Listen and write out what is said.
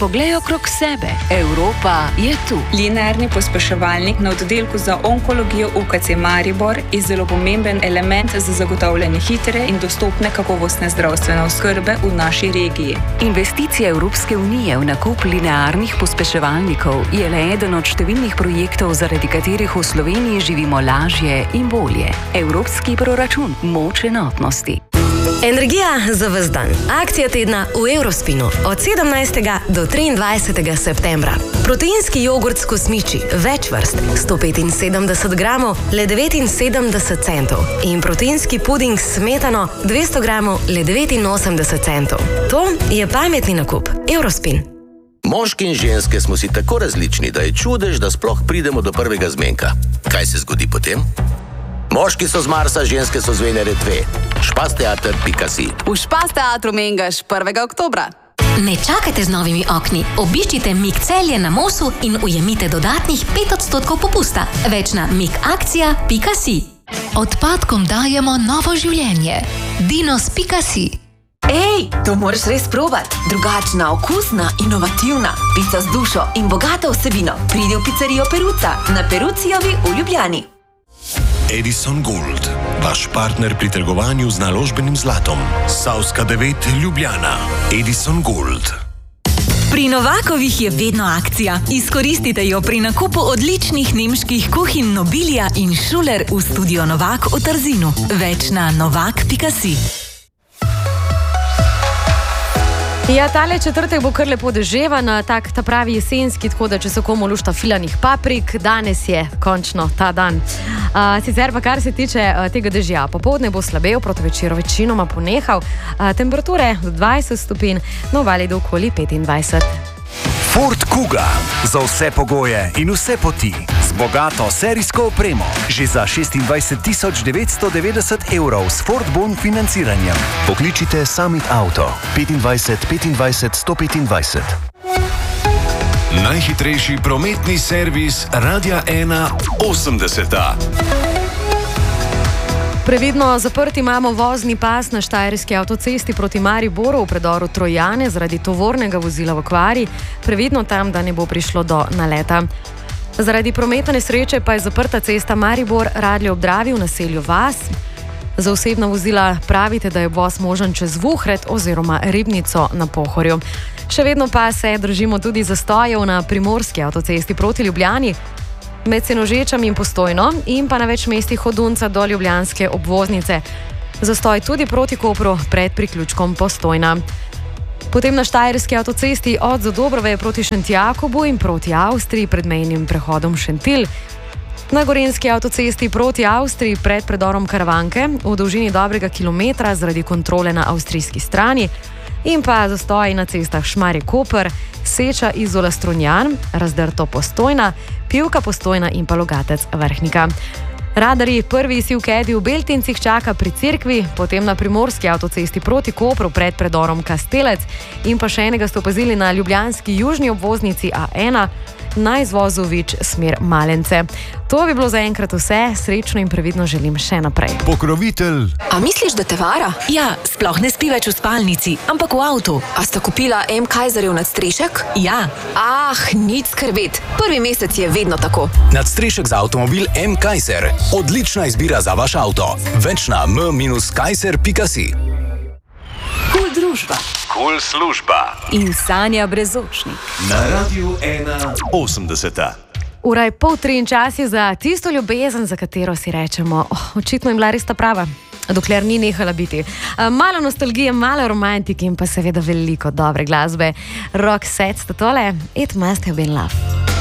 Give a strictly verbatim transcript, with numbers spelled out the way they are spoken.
poglej okrog sebe. Evropa je tu. Linearni pospeševalnik na oddelku za onkologijo U K C Maribor je zelo pomemben element za zagotavljanje hitre in dostopne kakovostne zdravstvene oskrbe v naši regiji. Investicija Evropske unije v nakup linearnih pospeševalnikov je le eden od številnih projektov, zaradi katerih v Sloveniji živimo lažje in bolje. Evropski proračun, moč enotnosti. Energija za ves dan. Akcija tedna v Eurospinu od sedemnajstega do triindvajsetega septembra. Proteinski jogurt s kosmiči, več vrst, sto petinsedemdeset gramov, le devetinsedemdeset centov. In proteinski puding s smetano, dvesto gramov, le devetinosemdeset centov. To je pametni nakup. Eurospin. Moški in ženske smo si tako različni, da je čudež, da sploh pridemo do prvega zmenka. Kaj se zgodi potem? Moški so z Marsa, ženske so z Venere dve. špasteater pika si. V Špas teatru Mengaš prvega oktobra. Ne čakajte z novimi okni. Obiščite Mik Celje na Mosu in ujemite dodatnih pet odstotkov popusta. Več na mikakcija pika si. Odpadkom dajemo novo življenje. dinos pika si. Ej, to moraš res provat. Drugačna, okusna, inovativna. Pica z dušo in bogata vsebino. Pridi v pizzerijo Peruca na Perucijovi v Ljubljani. Edison Gold, vaš partner pri trgovanju z naložbenim zlatom. Savska devet, Ljubljana. Edison Gold. Pri Novakovih je vedno akcija. Izkoristite jo pri nakupu odličnih nemških kuhinj Nobilia in Schuler v studio Novak v Trzinu. Več na novak pika si. Ja, tale četrtek bo kar lepo deževan, tak ta pravi jesenski, tako da če so komu lušta filanih paprik, danes je končno ta dan. Uh, sicer pa kar se tiče uh, tega dežja, popoldne bo slabel, proti večeru večinoma ponehal, uh, temperature do dvajset stopinj, no vali do okoli petindvajset. Ford Kuga. Za vse pogoje in vse poti. Z bogato serijsko opremo. Že za šestindvajset tisoč devetsto devetdeset evrov s Ford Bon financiranjem. Pokličite Summit Auto. petindvajset petindvajset sto petindvajset. Najhitrejši prometni servis Radia ena osemdeseta. Previdno zaprt imamo vozni pas na štajerski avtocesti proti Mariboru v predoru Trojane zaradi tovornega vozila v kvari. Previdno tam, da ne bo prišlo do naleta. Zaradi prometne nesreče pa je zaprta cesta Maribor-Radlje ob Dravi v naselju Vas. Za osebna vozila pravite, da je voz možen čez Vuhred oziroma Ribnico na Pohorju. Še vedno pa se držimo tudi zastojev na primorski avtocesti proti Ljubljani, med Senožečami in Postojno in pa na več mestih od Dunca do ljubljanske obvoznice. Zastoj tudi proti Kopru pred priključkom Postojna. Potem na štajerski avtocesti od Zadobrove proti Šentjakobu in proti Avstriji pred mejnim prehodom Šentilj. Na gorenjski avtocesti proti Avstriji pred predorom Karavanke v dolžini dobrega kilometra zaradi kontrole na avstrijski strani. In pa zastoj na cestah Šmarje-Koper, Seča Izola-Strunjan, Razdrto Postojna, Pivka Postojna in pa Logatec Vrhnika. Radarji prvi sivkedi v Beltincih čaka pri cerkvi, potem na primorski avtocesti proti Kopru pred predorom Kastelec in pa še enega ste opazili na ljubljanski južni obvoznici A ena na izvozu Vič smer Malence. To bi bilo zaenkrat vse, srečno in previdno želim še naprej. Pokrovitelj. A misliš, da te vara? Ja, sploh ne spi več v spalnici, ampak v avtu. A sta kupila M. Kaiserjev nadstrešek? Ja. Ah, nič skrbeti. Prvi mesec je vedno tako. Nadstrešek za avtomobil M. Kaiser. Odlična izbira za vaš avto. Več na m kaiser pika si. Kul družba. Kul služba. In Sanja Brezočnik. Na Radiu ena osemdeseta. Ura je pol tri in čas je za tisto ljubezen, za katero si rečemo, oh, očitno je bila res ta prava, dokler ni nehala biti. Malo nostalgije, malo romantike in pa seveda veliko dobre glasbe. Roxette sta tole, It Must Have Been Love.